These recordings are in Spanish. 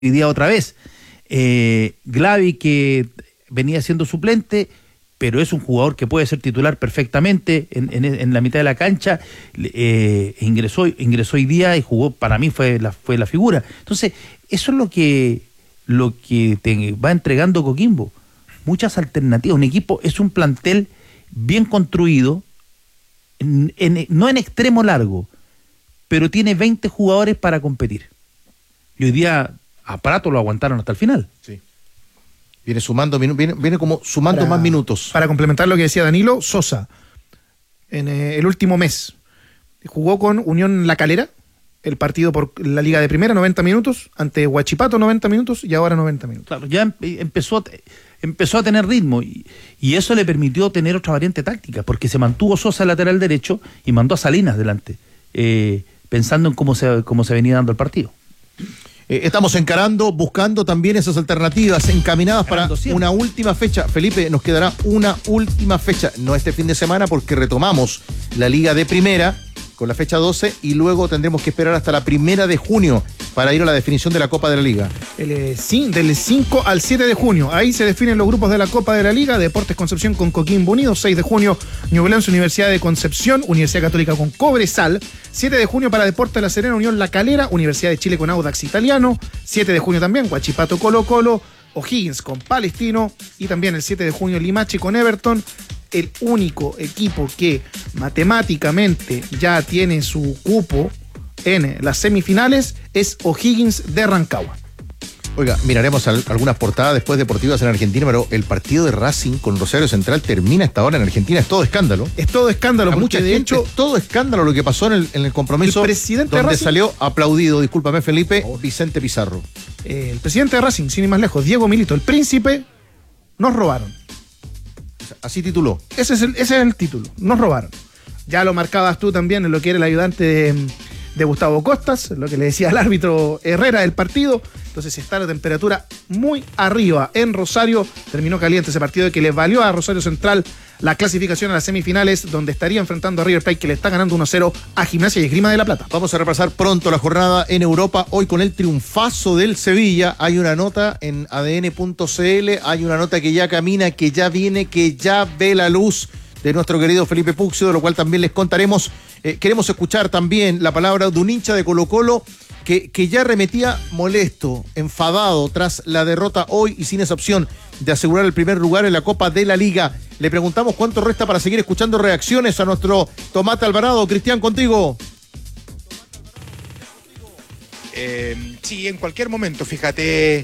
día otra vez. Glavi, que venía siendo suplente, pero es un jugador que puede ser titular perfectamente en la mitad de la cancha. Ingresó hoy día y jugó, para mí fue la figura. Entonces, eso es lo que te va entregando Coquimbo. Muchas alternativas. Un equipo, es un plantel bien construido, no en extremo largo, pero tiene 20 jugadores para competir. Y hoy día a Prato lo aguantaron hasta el final. Sí. Viene sumando, viene como sumando más minutos. Para complementar lo que decía Danilo, Sosa, en el último mes, jugó con Unión La Calera, el partido por la Liga de Primera, 90 minutos, ante Huachipato 90 minutos y ahora 90 minutos. Claro, ya empezó a tener ritmo y eso le permitió tener otra variante táctica, porque se mantuvo Sosa lateral derecho y mandó a Salinas delante, pensando en cómo se venía dando el partido. Estamos buscando también esas alternativas encaminadas para una última fecha. Felipe, nos quedará una última fecha, no este fin de semana, porque retomamos la Liga de Primera con la fecha 12 y luego tendremos que esperar hasta la 1 de junio para ir a la definición de la Copa de la Liga. Del 5 al 7 de junio, ahí se definen los grupos de la Copa de la Liga. Deportes Concepción con Coquimbo Unido, 6 de junio Ñublense Universidad de Concepción, Universidad Católica con Cobresal, 7 de junio para Deportes de La Serena, Unión La Calera, Universidad de Chile con Audax Italiano, 7 de junio también Huachipato Colo Colo, O'Higgins con Palestino y también el 7 de junio Limache con Everton. El único equipo que matemáticamente ya tiene su cupo en las semifinales es O'Higgins de Rancagua. Oiga, miraremos algunas portadas después deportivas en Argentina, pero el partido de Racing con Rosario Central termina esta hora en Argentina. Es todo escándalo. Es todo escándalo, porque de hecho es todo escándalo lo que pasó en el compromiso, el presidente donde Racing salió aplaudido, discúlpame Felipe, Vicente Pizarro. El presidente de Racing, sin ir más lejos, Diego Milito, el príncipe, nos robaron. Así tituló. Ese es el título, nos robaron. Ya lo marcabas tú también en lo que era el ayudante de Gustavo Costas, lo que le decía al árbitro Herrera del partido. Entonces está la temperatura muy arriba en Rosario. Terminó caliente ese partido que le valió a Rosario Central la clasificación a las semifinales, donde estaría enfrentando a River Plate, que le está ganando 1-0 a Gimnasia y Esgrima de La Plata. Vamos a repasar pronto la jornada en Europa. Hoy con el triunfazo del Sevilla. Hay una nota en adn.cl, hay una nota que ya camina, que ya viene, que ya ve la luz, de nuestro querido Felipe Puccio, de lo cual también les contaremos. Queremos escuchar también la palabra de un hincha de Colo-Colo que ya remetía molesto, enfadado tras la derrota hoy y sin esa opción de asegurar el primer lugar en la Copa de la Liga. Le preguntamos cuánto resta para seguir escuchando reacciones a nuestro Tomate Alvarado. Cristian, contigo. Sí, en cualquier momento, fíjate,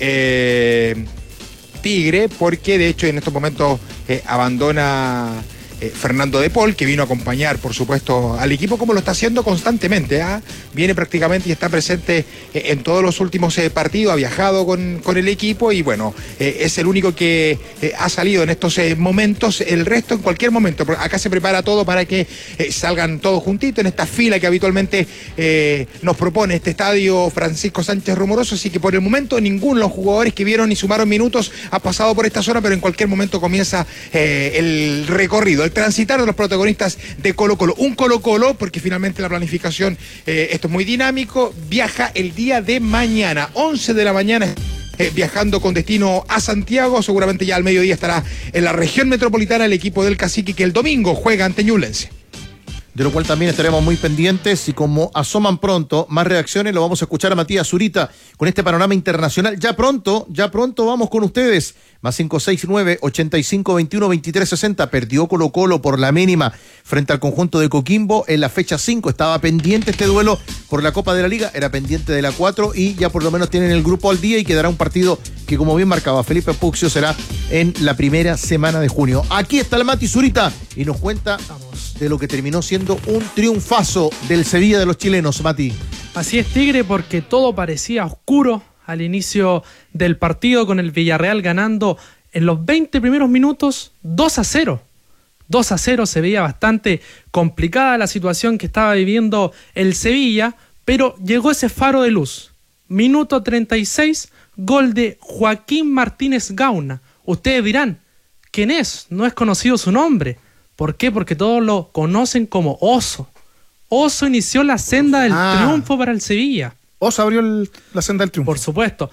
Tigre, porque de hecho en estos momentos abandona Fernando de Paul, que vino a acompañar, por supuesto, al equipo, como lo está haciendo constantemente. Viene prácticamente y está presente en todos los últimos partidos, ha viajado con el equipo y bueno, es el único que ha salido en estos momentos. El resto en cualquier momento, acá se prepara todo para que salgan todos juntitos en esta fila que habitualmente nos propone este estadio Francisco Sánchez Rumoroso, así que por el momento ninguno de los jugadores que vieron y sumaron minutos ha pasado por esta zona, pero en cualquier momento comienza el recorrido, el transitar de los protagonistas de Colo-Colo. Un Colo-Colo, porque finalmente la planificación, esto es muy dinámico, viaja el día de mañana, 11 de la mañana, viajando con destino a Santiago. Seguramente ya al mediodía estará en la región metropolitana el equipo del Cacique, que el domingo juega ante Ñublense. De lo cual también estaremos muy pendientes y como asoman pronto más reacciones, lo vamos a escuchar a Matías Zurita con este panorama internacional. Ya pronto vamos con ustedes. Más 569-8521-2360. Perdió Colo-Colo por la mínima frente al conjunto de Coquimbo en la fecha 5. Estaba pendiente este duelo por la Copa de la Liga, era pendiente de la 4 y ya por lo menos tienen el grupo al día y quedará un partido que, como bien marcaba Felipe Puccio, será en la primera semana de junio. Aquí está el Mati Zurita y nos cuenta de lo que terminó siendo un triunfazo del Sevilla de los chilenos. Mati. Así es, Tigre, porque todo parecía oscuro al inicio del partido, con el Villarreal ganando en los 20 primeros minutos 2-0. 2-0, se veía bastante complicada la situación que estaba viviendo el Sevilla, pero llegó ese faro de luz. Minuto 36, gol de Joaquín Martínez Gauna. Ustedes dirán, ¿quién es? No es conocido su nombre. ¿Por qué? Porque todos lo conocen como Oso. Oso inició la senda del triunfo para el Sevilla. Osa abrió la senda del triunfo. Por supuesto.